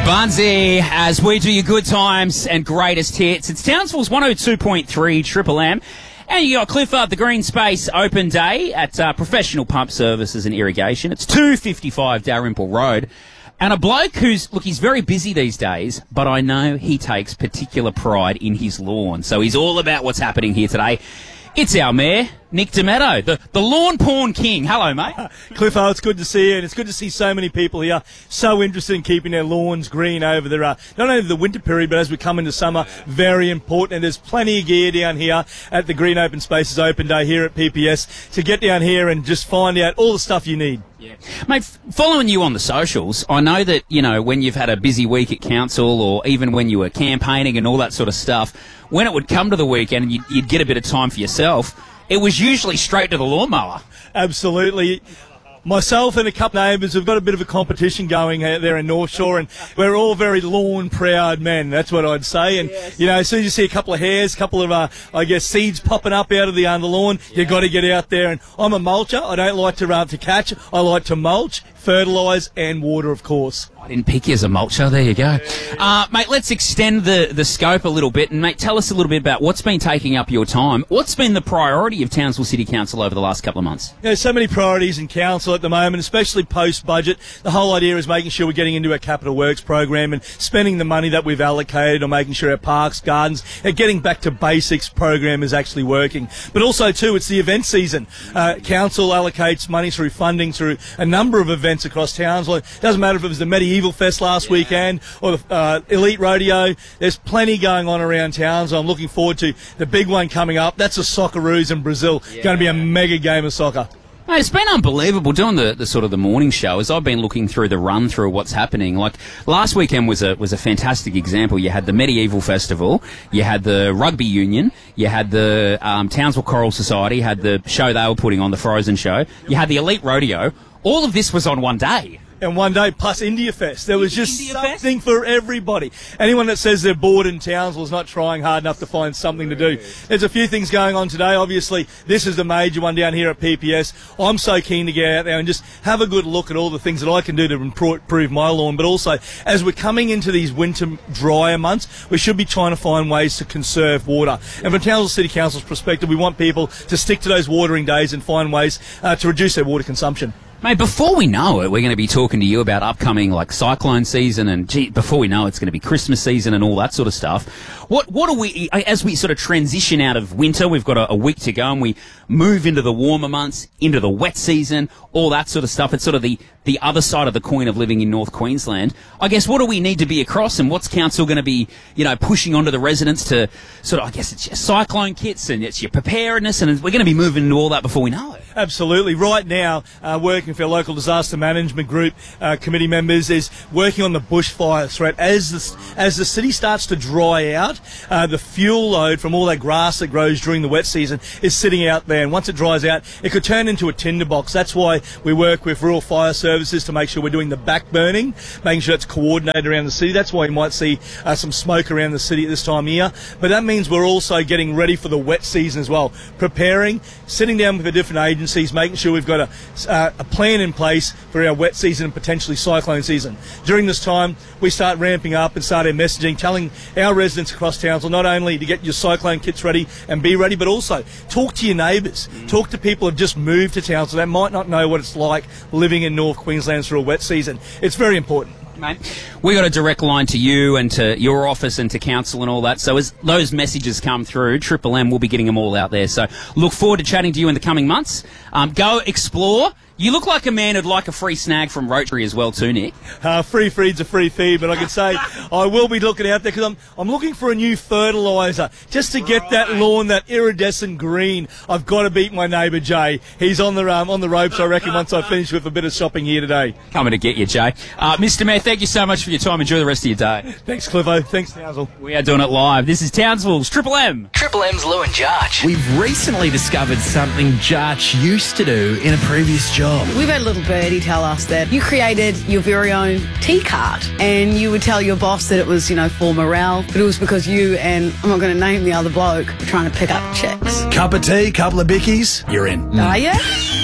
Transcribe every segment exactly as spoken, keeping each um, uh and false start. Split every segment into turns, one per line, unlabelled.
Bunzi, as we do your good times and greatest hits. It's Townsville's one oh two point three Triple M. And you got Clifford, the Green Space Open Day at uh, Professional Pump Services and Irrigation. It's two fifty-five Dalrymple Road. And a bloke who's, look, he's very busy these days, but I know he takes particular pride in his lawn. So he's all about what's happening here today. It's our mayor, Nick Demetto, the, the lawn porn king. Hello, mate.
Cliffo, it's good to see you, and it's good to see so many people here so interested in keeping their lawns green over the, uh, not only the winter period, but as we come into summer, very important. And there's plenty of gear down here at the Green Open Spaces Open Day here at P P S to get down here and just find out all the stuff you need.
Yeah. Mate, following you on the socials, I know that, you know, when you've had a busy week at council or even when you were campaigning and all that sort of stuff, when it would come to the weekend and you'd, you'd get a bit of time for yourself, it was usually straight to the lawnmower.
Absolutely. Myself and a couple of neighbours have got a bit of a competition going out there in North Shore, and we're all very lawn-proud men, that's what I'd say. And, yes. you know, as soon as you see a couple of hairs, a couple of, uh, I guess, seeds popping up out of the underlawn, yeah. you've got to get out there. And I'm a mulcher. I don't like to, uh, to catch. I like to mulch, fertilise and water, of course.
I didn't pick you as a mulcher. There you go. Uh, mate, let's extend the, the scope a little bit. And, mate, tell us a little bit about what's been taking up your time. What's been the priority of Townsville City Council over the last couple of months?
There's so many priorities in council at the moment, especially post-budget. The whole idea is making sure we're getting into our capital works program and spending the money that we've allocated on making sure our parks, gardens, and getting back to basics program is actually working. But also, too, it's the event season. Uh, council allocates money through funding through a number of events across Townsville. It doesn't matter if it was the Medieval Fest last yeah. weekend or the uh, Elite Rodeo. There's plenty going on around Townsville. I'm looking forward to the big one coming up. That's the Socceroos in Brazil. Yeah. Going to be a mega game of soccer.
Mate, it's been unbelievable doing the, the sort of the morning show as I've been looking through the run through what's happening. Like last weekend was a was a fantastic example. You had the Medieval Festival, you had the Rugby Union, you had the um, Townsville Choral Society, had the show they were putting on, the Frozen Show, you had the Elite Rodeo. All of this was on one day.
And one day, plus India Fest. There was just
India
something
Fest?
for everybody. Anyone that says they're bored in Townsville is not trying hard enough to find something to do. There's a few things going on today. Obviously, this is the major one down here at P P S. I'm so keen to get out there and just have a good look at all the things that I can do to improve my lawn. But also, as we're coming into these winter drier months, we should be trying to find ways to conserve water. And from Townsville City Council's perspective, we want people to stick to those watering days and find ways uh, to reduce their water consumption.
Mate, before we know it, we're going to be talking to you about upcoming, like, cyclone season, and gee, before we know it, it's going to be Christmas season and all that sort of stuff. What what are we, as we sort of transition out of winter, we've got a, a week to go, and we move into the warmer months, into the wet season, all that sort of stuff. It's sort of the, the other side of the coin of living in North Queensland. I guess, what do we need to be across, and what's council going to be, you know, pushing onto the residents to sort of, I guess it's your cyclone kits, and it's your preparedness, and we're going to be moving into all that before we know it.
Absolutely. Right now, uh, working for our local disaster management group, uh, committee members, is working on the bushfire threat. As the, as the city starts to dry out, uh, the fuel load from all that grass that grows during the wet season is sitting out there. And once it dries out, it could turn into a tinderbox. That's why we work with rural fire services to make sure we're doing the back burning, making sure it's coordinated around the city. That's why you might see uh, some smoke around the city at this time of year. But that means we're also getting ready for the wet season as well. Preparing, sitting down with the different agencies, making sure we've got a, uh, a plan in place for our wet season and potentially cyclone season. During this time, we start ramping up and start our messaging, telling our residents across Townsville not only to get your cyclone kits ready and be ready, but also talk to your neighbours. Mm. Talk to people who have just moved to Townsville that might not know what it's like living in North Queensland through a wet season. It's very important.
Mate, we got a direct line to you and to your office and to council and all that. So as those messages come through, Triple M will be getting them all out there. So look forward to chatting to you in the coming months. Um, go explore. You look like a man who'd like a free snag from Rotary as well too, Nick.
Uh, free feed's a free feed, but I can say I will be looking out there because I'm, I'm looking for a new fertiliser just to get right. that lawn, that iridescent green. I've got to beat my neighbour Jay. He's on the um, on the ropes, I reckon, once I finish with a bit of shopping here today.
Coming to get you, Jay. Uh, Mister Mayor, thank you so much for your time. Enjoy the rest of your day.
Thanks, Cliffo. Thanks, Townsville.
We are doing it live. This is Townsville's Triple M.
Triple M's Lou and Jarch.
We've recently discovered something Jarch used to do in a previous job.
We've had a little birdie tell us that you created your very own tea cart and you would tell your boss that it was, you know, for morale, but it was because you and, I'm not going to name the other bloke, were trying to pick up checks.
Cup of tea, couple of bickies, you're in.
Are you?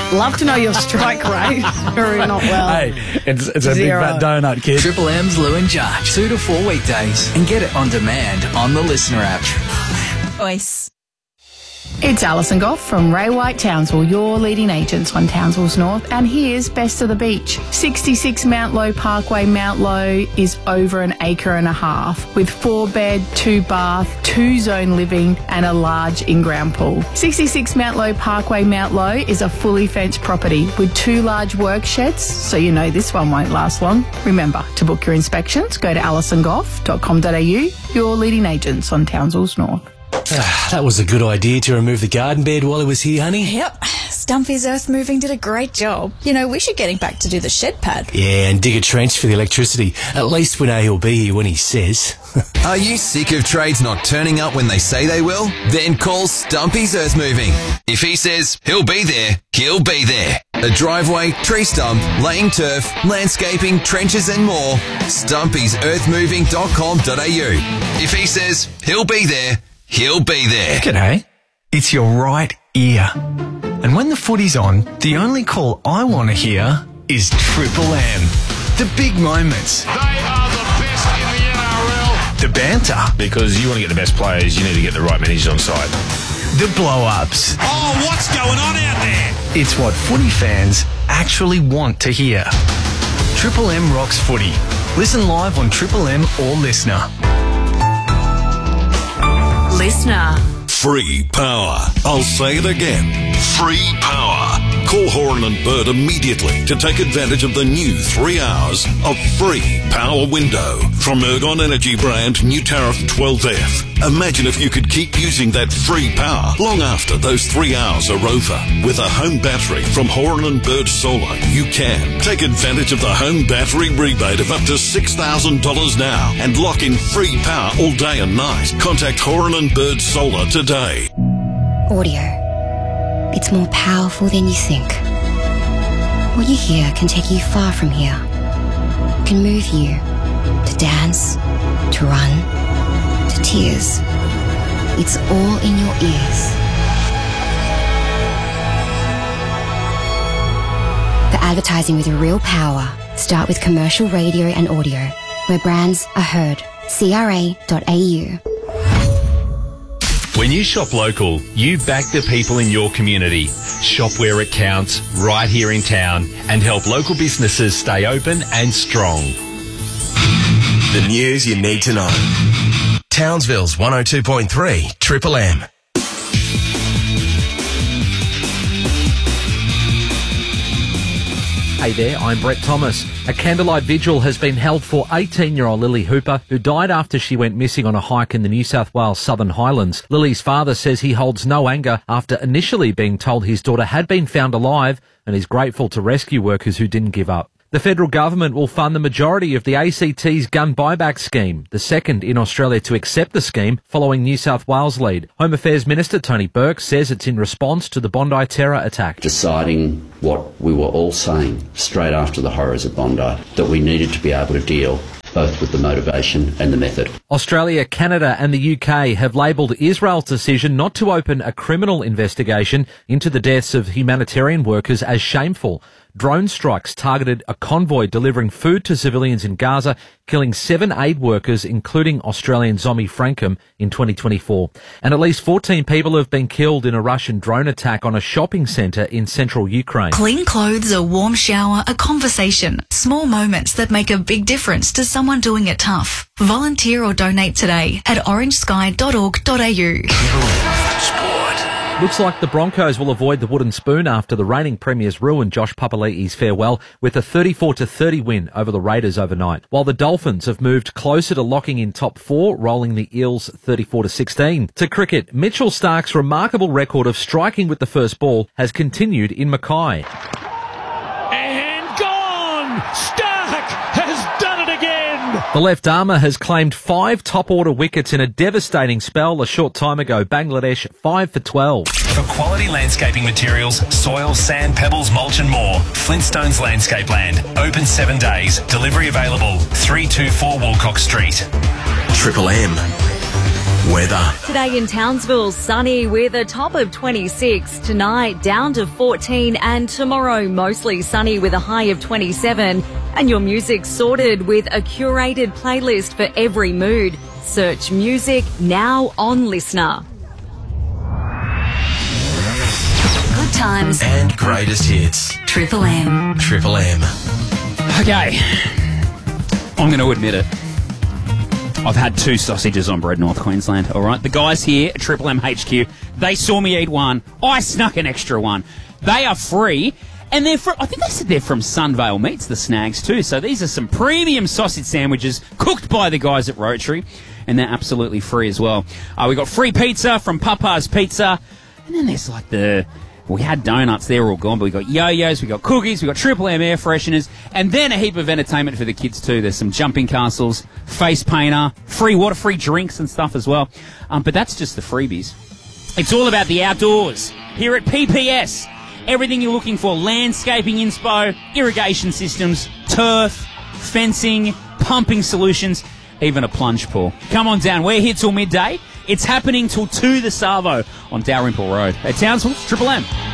Love to know your strike rate. Very not well.
Hey, it's, it's a
Zero.
big fat donut, kid.
Triple M's Lou and Jarch, two to four weekdays, and get it on demand on the Listener app.
Voice.
It's Alison Goff from Ray White Townsville, your leading agents on Townsville's North, and here's Best of the Beach. sixty-six Mount Low Parkway. Mount Low is over an acre and a half with four bed, two bath, two zone living and a large in-ground pool. sixty-six Mount Low Parkway. Mount Low is a fully fenced property with two large work sheds, so you know this one won't last long. Remember, to book your inspections, go to alison goff dot com dot a u, your leading agents on Townsville's North.
That was a good idea to remove the garden bed while he was here, honey.
Yep. Stumpy's earth moving did a great job. You know, we should get him back to do the shed pad.
Yeah, and dig a trench for the electricity. At least we know he'll be here when he says.
Are you sick of trades not turning up when they say they will? Then call Stumpy's Earth Moving. If he says he'll be there, he'll be there. A driveway, tree stump, laying turf, landscaping, trenches and more. stumpys earth moving dot com dot a u. If he says he'll be there, he'll be there.
G'day. It's your right ear. And when the footy's on, the only call I want to hear is Triple M. The big moments.
They are the best in the N R L.
The banter.
Because you want to get the best players, you need to get the right managers on side.
The blow-ups.
Oh, what's going on out there?
It's what footy fans actually want to hear. Triple M rocks footy. Listen live on Triple M or Listener.
Listener.
Free power. I'll say it again. Free power. Call Horan and Bird immediately to take advantage of the new three hours of free power window from Ergon Energy brand new tariff twelve F. Imagine if you could keep using that free power long after those three hours are over. With a home battery from Horan and Bird Solar, you can take advantage of the home battery rebate of up to six thousand dollars now and lock in free power all day and night. Contact Horan and Bird Solar today.
Audio. It's more powerful than you think. What you hear can take you far from here. It can move you to dance, to run, to tears. It's all in your ears. For advertising with real power, start with commercial radio and audio, where brands are heard. C R A dot A U.
When you shop local, you back the people in your community. Shop where it counts, right here in town, and help local businesses stay open and strong.
The news you need to know. Townsville's one oh two point three Triple M.
Hey there, I'm Brett Thomas. A candlelight vigil has been held for eighteen-year-old Lily Hooper, who died after she went missing on a hike in the New South Wales Southern Highlands. Lily's father says he holds no anger after initially being told his daughter had been found alive and is grateful to rescue workers who didn't give up. The federal government will fund the majority of the A C T's gun buyback scheme, the second in Australia to accept the scheme following New South Wales lead. Home Affairs Minister Tony Burke says it's in response to the Bondi terror attack.
Deciding what we were all saying straight after the horrors of Bondi, that we needed to be able to deal both with the motivation and the method.
Australia, Canada and the U K have labelled Israel's decision not to open a criminal investigation into the deaths of humanitarian workers as shameful. Drone strikes targeted a convoy delivering food to civilians in Gaza, killing seven aid workers, including Australian Zomi Frankham, in twenty twenty-four. And at least fourteen people have been killed in a Russian drone attack on a shopping centre in central Ukraine.
Clean clothes, a warm shower, a conversation. Small moments that make a big difference to someone doing it tough. Volunteer or donate today at orange sky dot org dot a u.
Looks like the Broncos will avoid the wooden spoon after the reigning premiers ruined Josh Papali'i's farewell with a thirty-four to thirty win over the Raiders overnight, while the Dolphins have moved closer to locking in top four, rolling the Eels thirty-four to sixteen. To cricket, Mitchell Starc's remarkable record of striking with the first ball has continued in Mackay.
And gone! Stark has done it again!
The left armour has claimed five top-order wickets in a devastating spell a short time ago. Bangladesh five for twelve.
For quality landscaping materials, soil, sand, pebbles, mulch and more, Flintstones Landscape Land. Open seven days. Delivery available. three two four Walcock Street.
Triple M. Weather.
Today in Townsville, sunny with a top of twenty-six. Tonight, down to fourteen. And tomorrow, mostly sunny with a high of twenty-seven. And your music sorted with a curated playlist for every mood. Search music now on Listener.
Good times.
And greatest hits.
Triple M.
Triple M.
Okay. I'm going to admit it. I've had two sausages on bread, North Queensland, all right? The guys here at Triple M H Q, they saw me eat one. I snuck an extra one. They are free, and they're from, I think they said they're from Sunvale Meats, the Snags, too. So these are some premium sausage sandwiches cooked by the guys at Rotary, and they're absolutely free as well. Uh, we got free pizza from Papa's Pizza, and then there's like the... We had donuts, they're all gone, but we got yo-yos, we got cookies, we got Triple M air fresheners, and then a heap of entertainment for the kids too. There's some jumping castles, face painter, free water, free drinks and stuff as well. Um, but that's just the freebies. It's all about the outdoors here at P P S. Everything you're looking for, landscaping inspo, irrigation systems, turf, fencing, pumping solutions, even a plunge pool. Come on down, we're here till midday. It's happening till two the Savo on Dalrymple Road. At Townsville, Triple M.